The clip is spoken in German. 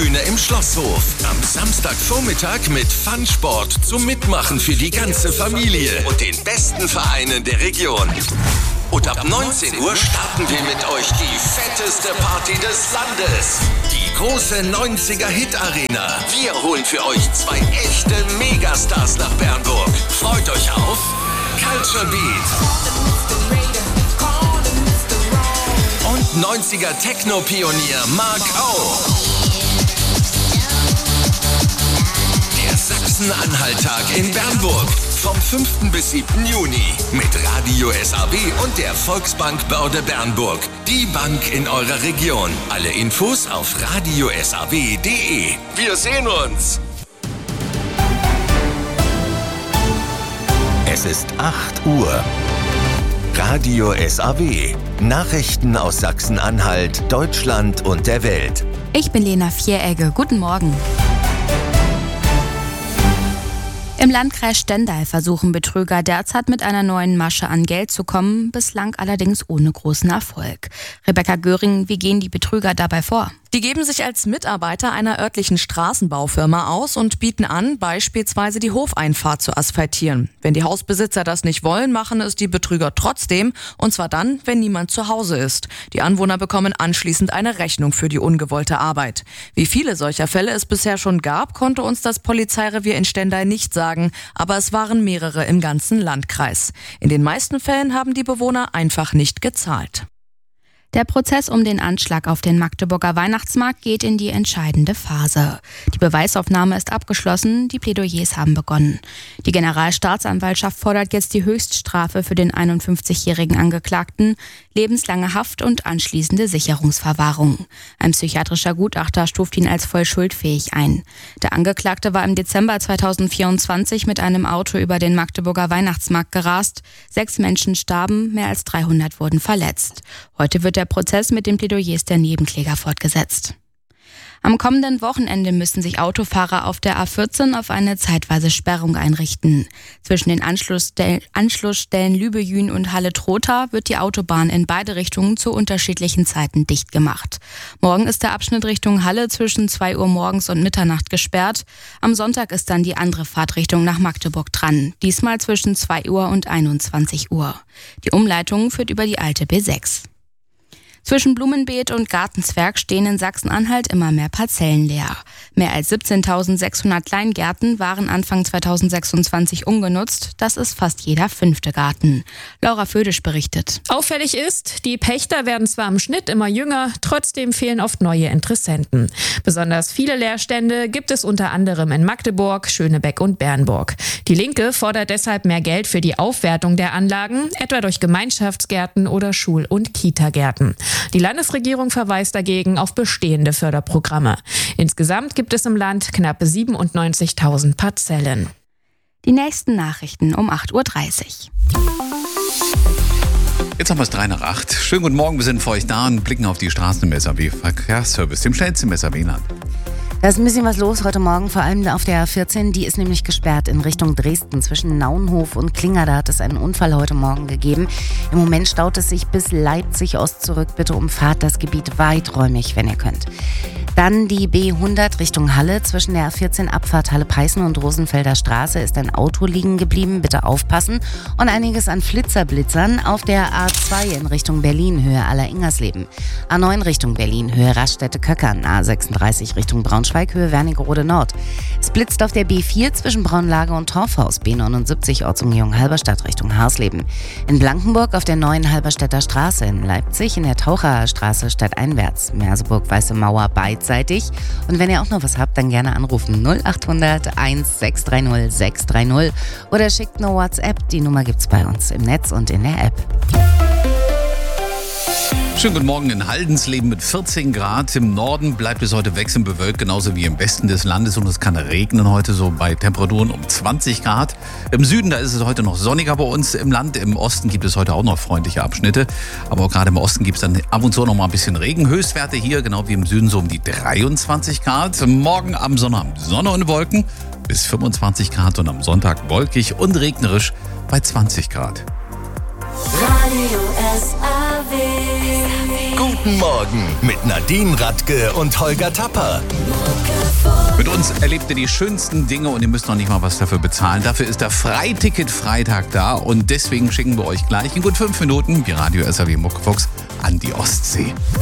Tribüne im Schlosshof. Am Samstagvormittag mit Fun-Sport zum Mitmachen für die ganze Familie und den besten Vereinen der Region. Und ab 19 Uhr starten wir mit euch die fetteste Party des Landes. Die große 90er-Hit-Arena. Wir holen für euch 2 echte Megastars nach Bernburg. Freut euch auf Culture Beat und 90er Techno-Pionier Mark O. Der Sachsen-Anhalt-Tag in Bernburg vom 5. bis 7. Juni mit Radio SAW und der Volksbank Börde Bernburg. Die Bank in eurer Region. Alle Infos auf radiosaw.de. Wir sehen uns! Es ist 8 Uhr. Radio SAW. Nachrichten aus Sachsen-Anhalt, Deutschland und der Welt. Ich bin Lena Vieregge. Guten Morgen. Im Landkreis Stendal versuchen Betrüger derzeit mit einer neuen Masche an Geld zu kommen, bislang allerdings ohne großen Erfolg. Rebecca Göring, wie gehen die Betrüger dabei vor? Die geben sich als Mitarbeiter einer örtlichen Straßenbaufirma aus und bieten an, beispielsweise die Hofeinfahrt zu asphaltieren. Wenn die Hausbesitzer das nicht wollen, machen es die Betrüger trotzdem, und zwar dann, wenn niemand zu Hause ist. Die Anwohner bekommen anschließend eine Rechnung für die ungewollte Arbeit. Wie viele solcher Fälle es bisher schon gab, konnte uns das Polizeirevier in Stendal nicht sagen, aber es waren mehrere im ganzen Landkreis. In den meisten Fällen haben die Bewohner einfach nicht gezahlt. Der Prozess um den Anschlag auf den Magdeburger Weihnachtsmarkt geht in die entscheidende Phase. Die Beweisaufnahme ist abgeschlossen, die Plädoyers haben begonnen. Die Generalstaatsanwaltschaft fordert jetzt die Höchststrafe für den 51-jährigen Angeklagten, lebenslange Haft und anschließende Sicherungsverwahrung. Ein psychiatrischer Gutachter stuft ihn als voll schuldfähig ein. Der Angeklagte war im Dezember 2024 mit einem Auto über den Magdeburger Weihnachtsmarkt gerast. 6 Menschen starben, mehr als 300 wurden verletzt. Heute wird der Prozess mit den Plädoyers der Nebenkläger fortgesetzt. Am kommenden Wochenende müssen sich Autofahrer auf der A14 auf eine zeitweise Sperrung einrichten. Zwischen den Anschlussstellen Lübejün und Halle-Trotha wird die Autobahn in beide Richtungen zu unterschiedlichen Zeiten dicht gemacht. Morgen ist der Abschnitt Richtung Halle zwischen 2 Uhr morgens und Mitternacht gesperrt. Am Sonntag ist dann die andere Fahrtrichtung nach Magdeburg dran, diesmal zwischen 2 Uhr und 21 Uhr. Die Umleitung führt über die alte B6. Zwischen Blumenbeet und Gartenzwerg stehen in Sachsen-Anhalt immer mehr Parzellen leer. Mehr als 17.600 Kleingärten waren Anfang 2026 ungenutzt. Das ist fast jeder 5. Garten. Laura Födisch berichtet. Auffällig ist, die Pächter werden zwar im Schnitt immer jünger, trotzdem fehlen oft neue Interessenten. Besonders viele Leerstände gibt es unter anderem in Magdeburg, Schönebeck und Bernburg. Die Linke fordert deshalb mehr Geld für die Aufwertung der Anlagen, etwa durch Gemeinschaftsgärten oder Schul- und Kitagärten. Die Landesregierung verweist dagegen auf bestehende Förderprogramme. Insgesamt gibt es im Land knapp 97.000 Parzellen. Die nächsten Nachrichten um 8.30 Uhr. Jetzt haben wir es 7:03. Schönen guten Morgen, wir sind für euch da und blicken auf die Straßen im SAW-Verkehrsservice, dem schnellsten im SAW-Land. Da ist ein bisschen was los heute Morgen, vor allem auf der A14. Die ist nämlich gesperrt in Richtung Dresden zwischen Naunhof und Klinger. Da hat es einen Unfall heute Morgen gegeben. Im Moment staut es sich bis Leipzig Ost zurück. Bitte umfahrt das Gebiet weiträumig, wenn ihr könnt. Dann die B100 Richtung Halle. Zwischen der A14 Abfahrt Halle-Peißen und Rosenfelder Straße ist ein Auto liegen geblieben. Bitte aufpassen. Und einiges an Blitzern auf der A2 in Richtung Berlin, Höhe Aller-Ingersleben. A9 Richtung Berlin, Höhe Raststätte-Köckern. A36 Richtung Braunschweig, Höhe Wernigerode Nord. Es blitzt auf der B4 zwischen Braunlage und Torfhaus. B79 Ortsumgehung Halberstadt Richtung Harsleben. In Blankenburg auf der neuen Halberstädter Straße. In Leipzig in der Taucherer Straße stadteinwärts. Merseburg Weiße Mauer beidseitig. Und wenn ihr auch noch was habt, dann gerne anrufen 0800 1630 630 oder schickt eine WhatsApp. Die Nummer gibt's bei uns im Netz und in der App. Schönen guten Morgen in Haldensleben mit 14 Grad. Im Norden bleibt es heute wechselnd bewölkt, genauso wie im Westen des Landes. Und es kann regnen heute so bei Temperaturen um 20 Grad. Im Süden, da ist es heute noch sonniger bei uns im Land. Im Osten gibt es heute auch noch freundliche Abschnitte. Aber auch gerade im Osten gibt es dann ab und zu noch mal ein bisschen Regen. Höchstwerte hier, genau wie im Süden, so um die 23 Grad. Morgen am Sonnabend Sonne und Wolken bis 25 Grad. Und am Sonntag wolkig und regnerisch bei 20 Grad. Radio SAW. Guten Morgen mit Nadine Radke und Holger Tapper. Mit uns erlebt ihr die schönsten Dinge und ihr müsst noch nicht mal was dafür bezahlen. Dafür ist der Freiticket-Freitag da und deswegen schicken wir euch gleich in gut 5 Minuten die Radio SAW Muckefuchs an die Ostsee.